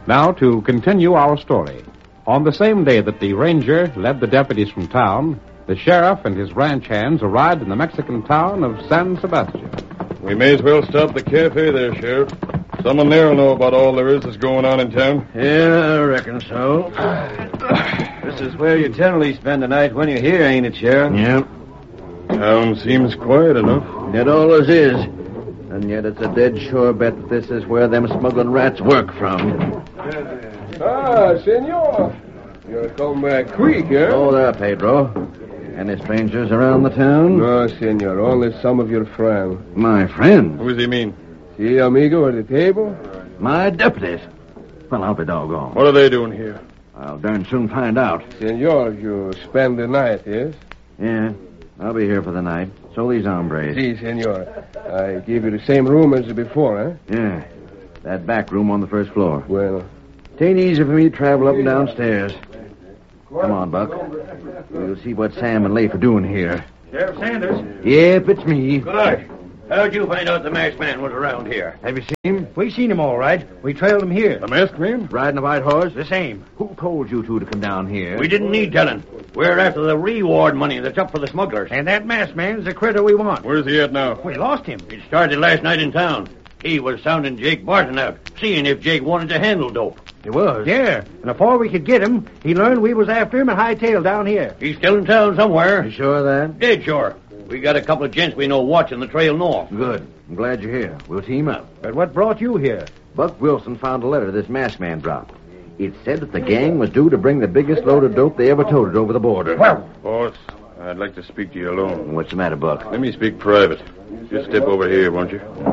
Now, to continue our story. On the same day that the ranger led the deputies from town, the sheriff and his ranch hands arrived in the Mexican town of San Sebastian. We may as well stop the cafe there, Sheriff. Someone there will know about all there is that's going on in town. Yeah, I reckon so. This is where you generally spend the night when you're here, ain't it, Sheriff? Yep. Town seems quiet enough. It always is. And yet it's a dead sure bet that this is where them smuggling rats work from. Ah, senor. You're come back quick, eh? Oh, there, Pedro. Any strangers around the town? No, senor. Only some of your friends. My friend. Who does he mean? See, amigo, at the table? My deputies. Well, I'll be doggone. What are they doing here? I'll darn soon find out. Senor, you spend the night, yes? Yeah, I'll be here for the night. So these hombres. Si, senor. I give you the same room as before, eh? Yeah, that back room on the first floor. Well, Tain't easy for me to travel up and downstairs. Come on, Buck. We'll see what Sam and Leif are doing here. Sheriff Sanders. Yep, it's me. Good night. How'd you find out the masked man was around here? Have you seen him? We seen him all right. We trailed him here. The masked man? Riding a white horse? The same. Who told you two to come down here? We didn't need telling. We're after the reward money that's up for the smugglers. And that masked man's the critter we want. Where's he at now? We lost him. It started last night in town. He was sounding Jake Barton out, seeing if Jake wanted to handle dope. He was? Yeah. And before we could get him, he learned we was after him and hightailed down here. He's still in town somewhere. You sure of that? Dead sure. We got a couple of gents we know watching the trail north. Good. I'm glad you're here. We'll team up. But what brought you here? Buck Wilson found a letter this masked man dropped. It said that the gang was due to bring the biggest load of dope they ever toted over the border. Well, Boss, I'd like to speak to you alone. What's the matter, Buck? Let me speak private. Just step over here, won't you?